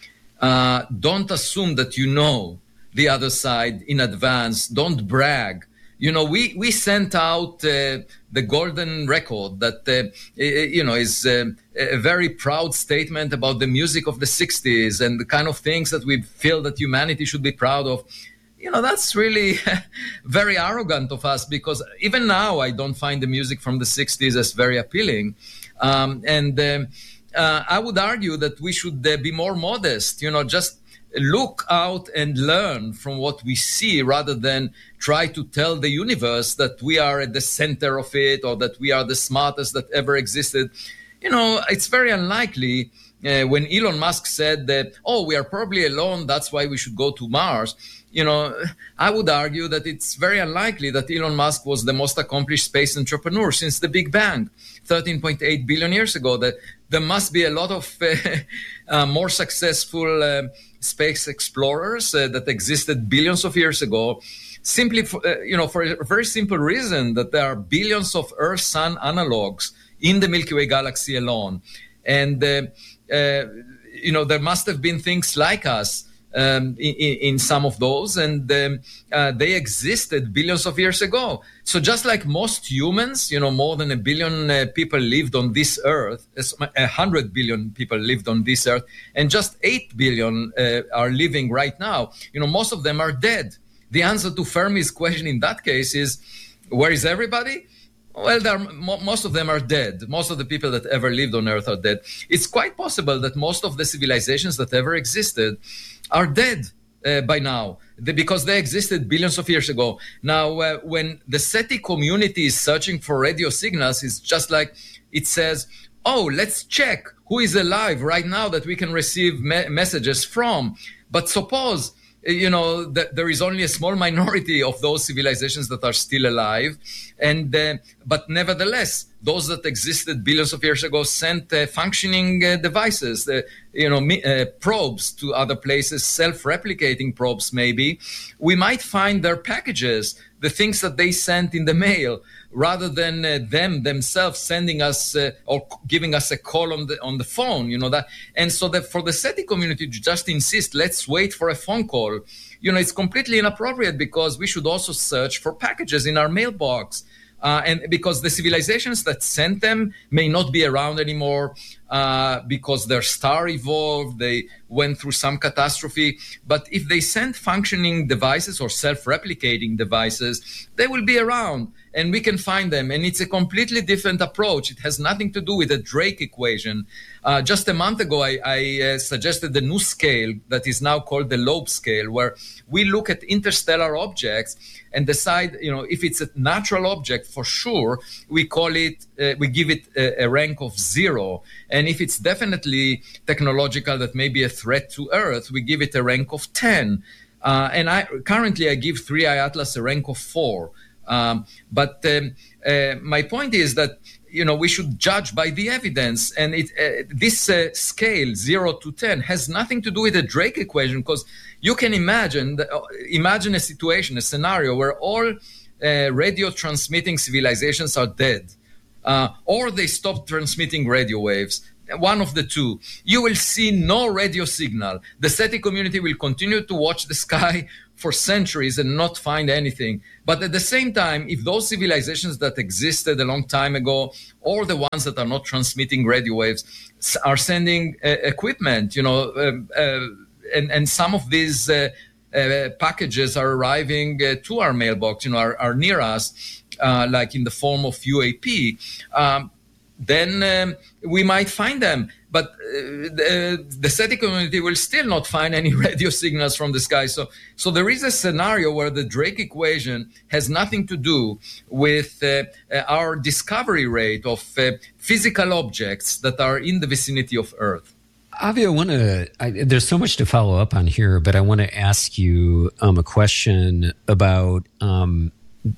Uh, don't assume that you know the other side in advance. Don't brag. You know, we, we sent out uh, the golden record that, uh, you know, is uh, a very proud statement about the music of the sixties and the kind of things that we feel that humanity should be proud of. You know, that's really very arrogant of us, because even now I don't find the music from the sixties as very appealing. Um, and um, uh, I would argue that we should uh, be more modest, you know, just look out and learn from what we see rather than try to tell the universe that we are at the center of it or that we are the smartest that ever existed. You know, it's very unlikely uh, when Elon Musk said that, oh, we are probably alone, that's why we should go to Mars. You know, I would argue that it's very unlikely that Elon Musk was the most accomplished space entrepreneur since the Big Bang, thirteen point eight billion years ago. That there must be a lot of uh, uh, more successful uh, space explorers uh, that existed billions of years ago, simply for, uh, you know, for a very simple reason that there are billions of Earth-Sun analogs in the Milky Way galaxy alone. And, uh, uh, you know, there must have been things like us um, in, in some of those, and um, uh, they existed billions of years ago. So just like most humans, you know, more than a billion uh, people lived on this earth, a hundred billion people lived on this earth, and just eight billion uh, are living right now. You know, most of them are dead. The answer to Fermi's question in that case is, where is everybody? Well, there are, most of them are dead. Most of the people that ever lived on Earth are dead. It's quite possible that most of the civilizations that ever existed are dead uh, by now, because they existed billions of years ago. Now, uh, when the SETI community is searching for radio signals, it's just like it says, oh, let's check who is alive right now that we can receive me- messages from. But suppose, you know, that there is only a small minority of those civilizations that are still alive. And uh, but nevertheless, those that existed billions of years ago sent uh, functioning uh, devices, uh, you know, uh, probes to other places, self-replicating probes maybe. We might find their packages, the things that they sent in the mail, rather than uh, them themselves sending us uh, or giving us a call on the on the phone, you know that. And so that for the SETI community to just insist, let's wait for a phone call, you know, it's completely inappropriate, because we should also search for packages in our mailbox. Uh, and because the civilizations that sent them may not be around anymore uh, because their star evolved, they went through some catastrophe. But if they send functioning devices or self-replicating devices, they will be around. and we can find them. And it's a completely different approach. It has nothing to do with the Drake equation. Uh, just a month ago, I, I uh, suggested the new scale that is now called the Loeb scale, where we look at interstellar objects and decide, you know, if it's a natural object, for sure, we call it, uh, we give it a, a rank of zero. And if it's definitely technological, that may be a threat to Earth, we give it a rank of ten. Uh, and I currently I give three I Atlas a rank of four. Um, but um, uh, my point is that, you know, we should judge by the evidence. And it, uh, this uh, scale, zero to ten, has nothing to do with the Drake equation, because you can imagine, the, uh, imagine a situation, a scenario where all uh, radio transmitting civilizations are dead, uh, or they stop transmitting radio waves. One of the two. You will see no radio signal. The SETI community will continue to watch the sky for centuries and not find anything. But at the same time, if those civilizations that existed a long time ago, or the ones that are not transmitting radio waves, are sending uh, equipment, you know, um, uh, and, and some of these uh, uh, packages are arriving uh, to our mailbox, you know, are, are near us, uh, like in the form of U A P, um, then um, we might find them. But uh, the, the SETI community will still not find any radio signals from the sky. So, so there is a scenario where the Drake equation has nothing to do with uh, uh, our discovery rate of uh, physical objects that are in the vicinity of Earth. Avi, I want to, there's so much to follow up on here, but I want to ask you um, a question about um,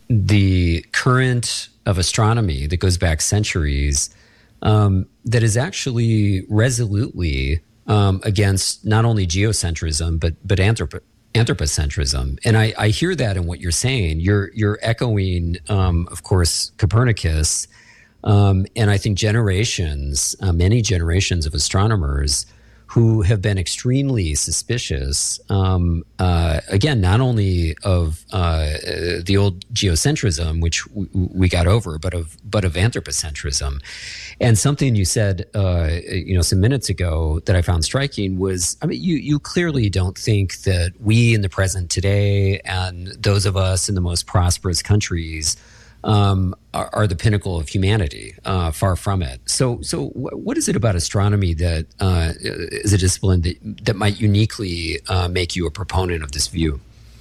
the current of astronomy that goes back centuries, um, that is actually resolutely um, against not only geocentrism but but anthrop- anthropocentrism. And I, I hear that in what you're saying. You're you're echoing, um, of course, Copernicus, um, and I think generations, uh, many generations of astronomers who have been extremely suspicious, um, uh, again, not only of uh, the old geocentrism, which w- we got over, but of but of anthropocentrism. And something you said, uh, you know, some minutes ago that I found striking was, I mean, you you clearly don't think that we in the present today and those of us in the most prosperous countries Um, are, are the pinnacle of humanity. Uh, far from it. So, so w- what is it about astronomy that uh, is a discipline that that might uniquely uh, make you a proponent of this view?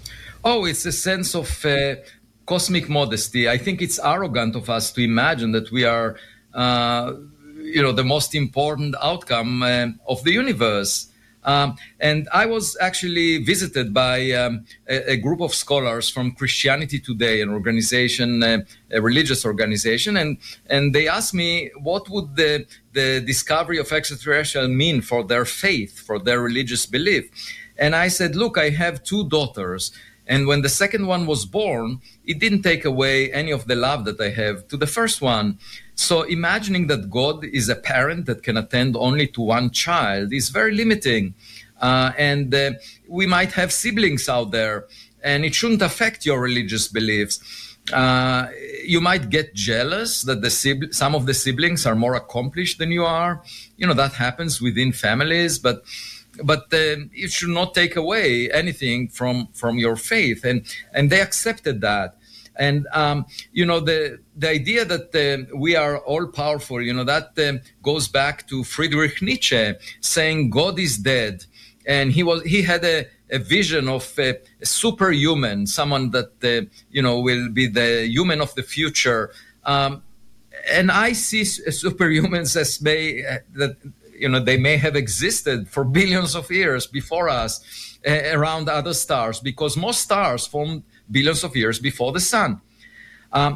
Oh, it's a sense of uh, cosmic modesty. I think it's arrogant of us to imagine that we are, uh, you know, the most important outcome uh, of the universe. Um, and I was actually visited by um, a, a group of scholars from Christianity Today, an organization, uh, a religious organization, and and they asked me what would the the discovery of extraterrestrial mean for their faith, for their religious belief. And I said, look, I have two daughters, and when the second one was born, it didn't take away any of the love that I have to the first one. So imagining that God is a parent that can attend only to one child is very limiting. Uh, and uh, we might have siblings out there, and it shouldn't affect your religious beliefs. Uh, you might get jealous that the sib- some of the siblings are more accomplished than you are. You know, that happens within families, but but uh, it should not take away anything from, from your faith. And, and they accepted that. And, um, you know, the the idea that uh, we are all powerful, you know, that uh, goes back to Friedrich Nietzsche saying God is dead. And he was he had a, a vision of a, a superhuman, someone that, uh, you know, will be the human of the future. Um, and I see superhumans as may, uh, that, you know, they may have existed for billions of years before us uh, around other stars, because most stars formed billions of years before the sun. Um,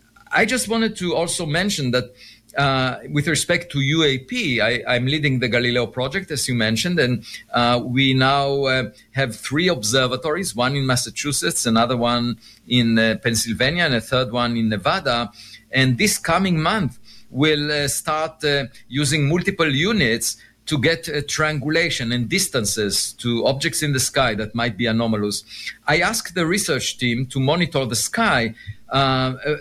I just wanted to also mention that uh, with respect to U A P, I, I'm leading the Galileo project, as you mentioned, and uh, we now uh, have three observatories, one in Massachusetts, another one in uh, Pennsylvania, and a third one in Nevada. And this coming month, we'll uh, start uh, using multiple units to get uh, triangulation and distances to objects in the sky that might be anomalous. I asked the research team to monitor the sky uh, uh,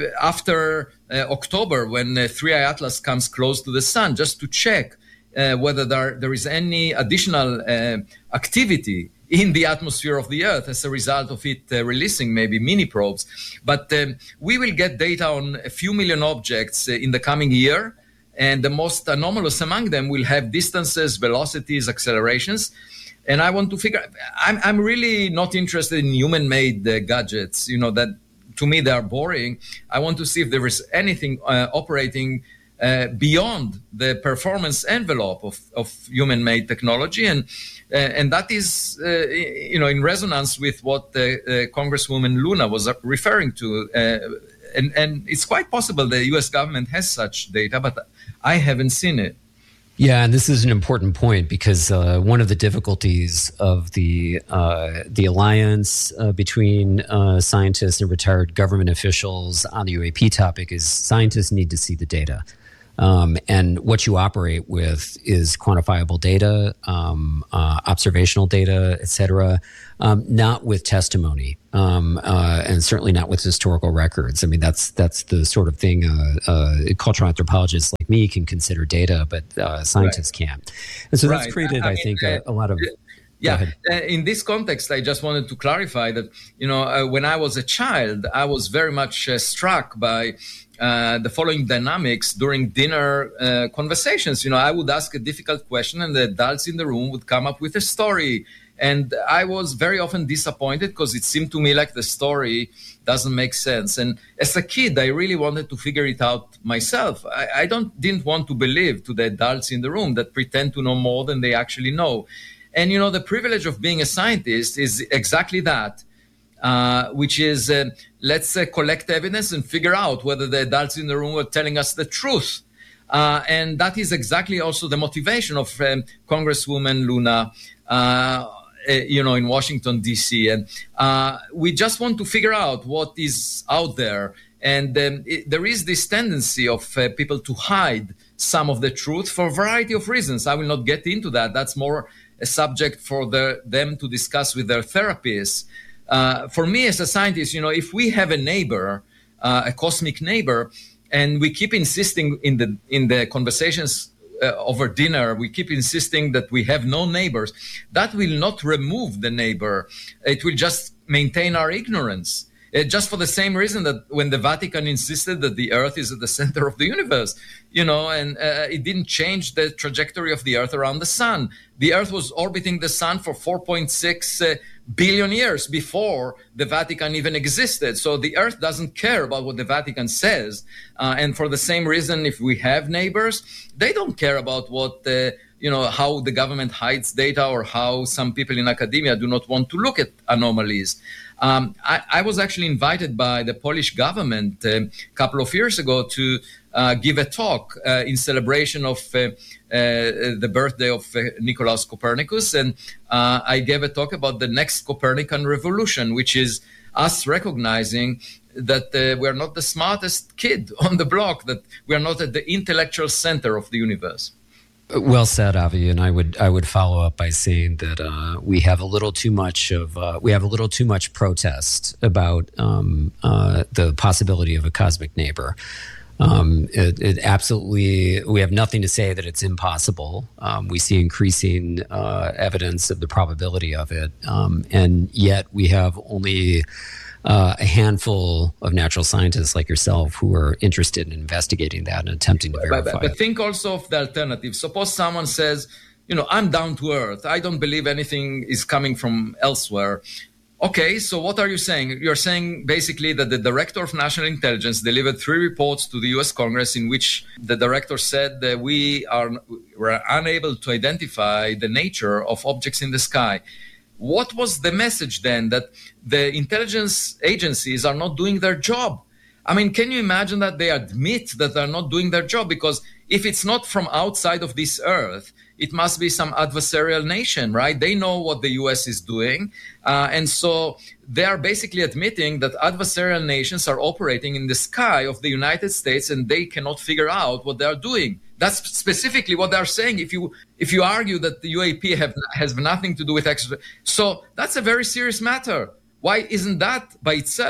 after uh, October, when uh, three I Atlas comes close to the sun, just to check uh, whether there, there is any additional uh, activity in the atmosphere of the Earth as a result of it uh, releasing maybe mini probes. But um, we will get data on a few million objects uh, in the coming year, and the most anomalous among them will have distances, velocities, accelerations. And I want to figure, I'm, I'm really not interested in human-made uh, gadgets, you know, that to me they are boring. I want to see if there is anything uh, operating uh, beyond the performance envelope of, of human-made technology. And uh, and that is, uh, you know, in resonance with what uh, uh, Congresswoman Luna was referring to. Uh, and, and it's quite possible the U S government has such data, but I haven't seen it. Yeah, and this is an important point because uh, one of the difficulties of the uh, the alliance uh, between uh, scientists and retired government officials on the U A P topic is scientists need to see the data. Um, and what you operate with is quantifiable data, um, uh, observational data, et cetera, um, not with testimony, um, uh, and certainly not with historical records. I mean, that's that's the sort of thing uh, uh, cultural anthropologists like me can consider data, but uh, scientists right. can't. And so right. that's created, I, I mean, think, uh, a, a lot of... Yeah, uh, in this context, I just wanted to clarify that, you know, uh, when I was a child, I was very much uh, struck by uh, the following dynamics during dinner uh, conversations. You know, I would ask a difficult question and the adults in the room would come up with a story. And I was very often disappointed because it seemed to me like the story doesn't make sense. And as a kid, I really wanted to figure it out myself. I, I don't didn't want to believe to the adults in the room that pretend to know more than they actually know. And, you know, the privilege of being a scientist is exactly that, uh, which is uh, let's uh, collect evidence and figure out whether the adults in the room are telling us the truth. Uh, and that is exactly also the motivation of um, Congresswoman Luna, uh, you know, in Washington, D C. And uh, we just want to figure out what is out there. And um, it, there is this tendency of uh, people to hide some of the truth for a variety of reasons. I will not get into that. That's more a subject for the, them to discuss with their therapists. Uh, for me as a scientist, you know, if we have a neighbor, uh, a cosmic neighbor, and we keep insisting in the in the conversations uh, over dinner, we keep insisting that we have no neighbors, that will not remove the neighbor. It will just maintain our ignorance. Uh, just for the same reason that when the Vatican insisted that the Earth is at the center of the universe, you know, and uh, it didn't change the trajectory of the Earth around the sun. The Earth was orbiting the sun for four point six uh, billion years before the Vatican even existed. So the Earth doesn't care about what the Vatican says. Uh, and for the same reason, if we have neighbors, they don't care about what, uh, you know, how the government hides data or how some people in academia do not want to look at anomalies. Um, I, I was actually invited by the Polish government a uh, couple of years ago to uh, give a talk uh, in celebration of uh, uh, the birthday of uh, Nicolaus Copernicus. And uh, I gave a talk about the next Copernican revolution, which is us recognizing that uh, we are not the smartest kid on the block, that we are not at the intellectual center of the universe. Well said, Avi, and I would I would follow up by saying that uh, we have a little too much of uh, we have a little too much protest about um, uh, the possibility of a cosmic neighbor. Um, it, it absolutely, we have nothing to say that it's impossible. Um, we see increasing uh, evidence of the probability of it, um, and yet we have only Uh, a handful of natural scientists like yourself who are interested in investigating that and attempting to verify but, but, but think also of the alternative. Suppose someone says, you know, I'm down to earth. I don't believe anything is coming from elsewhere. Okay, so what are you saying? You're saying basically that the Director of National Intelligence delivered three reports to the U S Congress in which the director said that we are were unable to identify the nature of objects in the sky. What was the message then? That the intelligence agencies are not doing their job? I mean, can you imagine that they admit that they're not doing their job? Because if it's not from outside of this earth, it must be some adversarial nation, right? They know what the U S is doing. Uh, and so they are basically admitting that adversarial nations are operating in the sky of the United States and they cannot figure out what they are doing. That's specifically what they're saying. If you if you argue that the U A P have, has nothing to do with extra, so that's a very serious matter. Why isn't that by itself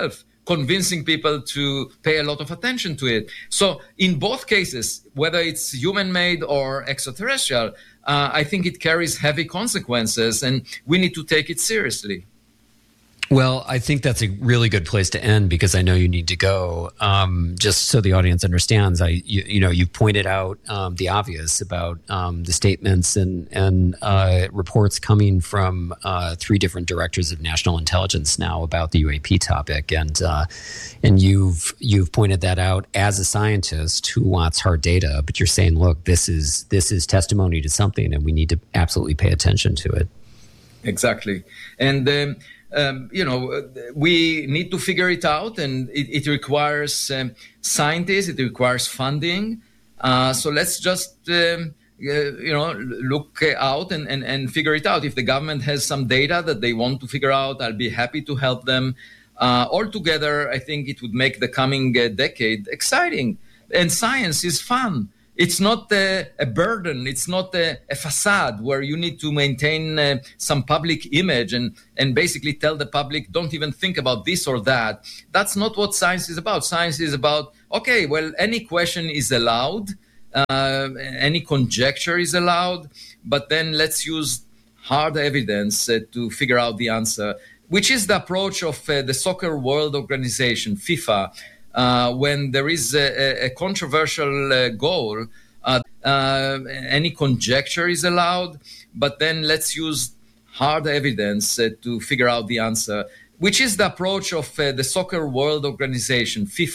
convincing people to pay a lot of attention to it. So in both cases, whether it's human-made or extraterrestrial, uh, I think it carries heavy consequences, and we need to take it seriously. Well, I think that's a really good place to end because I know you need to go. Um, just so the audience understands, I you, you know you've pointed out um, the obvious about um, the statements and and uh, reports coming from uh, three different directors of national intelligence now about the U A P topic, and uh, and you've you've pointed that out as a scientist who wants hard data, but you're saying, look, this is this is testimony to something, and we need to absolutely pay attention to it. Exactly, and. Um, Um, you know, we need to figure it out, and it, it requires um, scientists, it requires funding. Uh, so let's just, um, uh, you know, look out and, and, and figure it out. If the government has some data that they want to figure out, I'll be happy to help them. Uh, altogether, I think it would make the coming uh, decade exciting. And science is fun. It's not a, a burden. It's not a, a facade where you need to maintain uh, some public image and, and basically tell the public, don't even think about this or that. That's not what science is about. Science is about, okay, well, any question is allowed. Uh, any conjecture is allowed. But then let's use hard evidence uh, to figure out the answer, which is the approach of uh, the Soccer World Organization, FIFA. Uh, when there is a, a controversial uh, goal, uh, uh, any conjecture is allowed, but then let's use hard evidence uh, to figure out the answer, which is the approach of uh, the Soccer World Organization, FIFA.